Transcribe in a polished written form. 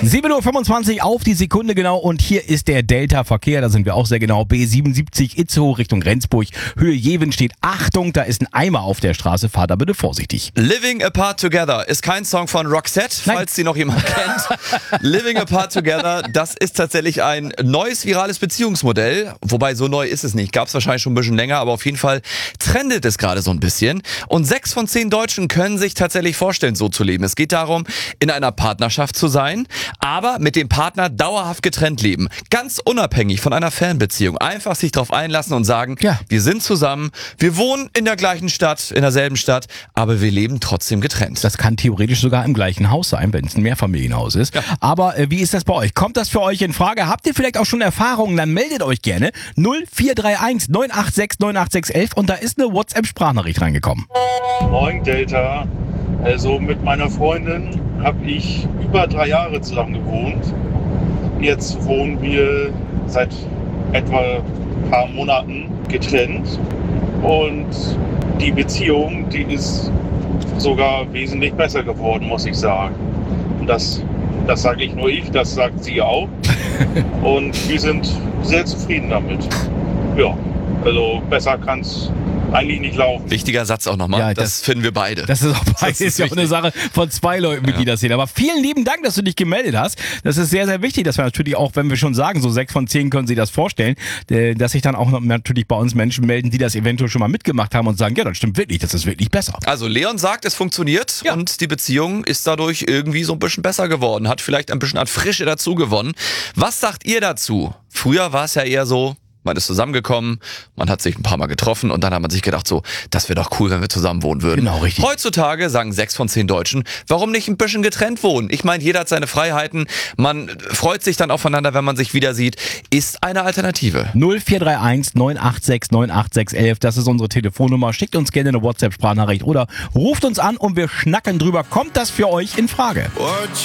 7:25 Uhr auf die Sekunde genau und hier ist der Delta-Verkehr, da sind wir auch sehr genau. B77 Itzehoe Richtung Rendsburg, Höhe Jewen steht. Achtung, da ist ein Eimer auf der Straße, fahrt da bitte vorsichtig. Living Apart Together ist kein Song von Roxette, falls sie noch jemand kennt. Living Apart Together, das ist tatsächlich ein neues virales Beziehungsmodell, wobei so neu ist es nicht, gab es wahrscheinlich schon ein bisschen länger, aber auf jeden Fall trendet es gerade so ein bisschen. Und 6 von 10 Deutschen können sich tatsächlich vorstellen, so zu leben. Es geht darum, in einer Partnerschaft zu sein, aber mit dem Partner dauerhaft getrennt leben. Ganz unabhängig von einer Fernbeziehung. Einfach sich darauf einlassen und sagen, Ja. Wir sind zusammen, wir wohnen in der gleichen Stadt, in derselben Stadt, aber wir leben trotzdem getrennt. Das kann theoretisch sogar im gleichen Haus sein, wenn es ein Mehrfamilienhaus ist. Ja. Aber wie ist das bei euch? Kommt das für euch in Frage? Habt ihr vielleicht auch schon Erfahrungen? Dann meldet euch gerne 0431 986 98611 und da ist eine WhatsApp-Sprachnachricht reingekommen. Moin Delta. Also mit meiner Freundin habe ich über 3 Jahre zusammen gewohnt. Jetzt wohnen wir seit etwa ein paar Monaten getrennt. Und die Beziehung, die ist sogar wesentlich besser geworden, muss ich sagen. Und das sage ich nur ich, das sagt sie auch. Und wir sind sehr zufrieden damit. Ja, also besser kann es eigentlich nicht laufen. Wichtiger Satz auch nochmal, Ja, das finden wir beide. Das ist auch Das ist ja auch eine wichtig. Sache von 2 Leuten, die das sehen. Aber vielen lieben Dank, dass du dich gemeldet hast. Das ist sehr, sehr wichtig, dass wir natürlich auch, wenn wir schon sagen, so 6 von 10 können sich das vorstellen, dass sich dann auch natürlich bei uns Menschen melden, die das eventuell schon mal mitgemacht haben und sagen, ja, das stimmt wirklich, das ist wirklich besser. Also Leon sagt, es funktioniert und die Beziehung ist dadurch irgendwie so ein bisschen besser geworden, hat vielleicht ein bisschen an Frische dazu gewonnen. Was sagt ihr dazu? Früher war es ja eher so, man ist zusammengekommen, man hat sich ein paar Mal getroffen und dann hat man sich gedacht so, das wäre doch cool, wenn wir zusammen wohnen würden. Genau, richtig. Heutzutage sagen 6 von 10 Deutschen, warum nicht ein bisschen getrennt wohnen? Ich meine, jeder hat seine Freiheiten, man freut sich dann aufeinander, wenn man sich wieder sieht. Ist eine Alternative. 0431 986 98611, das ist unsere Telefonnummer. Schickt uns gerne eine WhatsApp-Sprachnachricht oder ruft uns an und wir schnacken drüber. Kommt das für euch in Frage?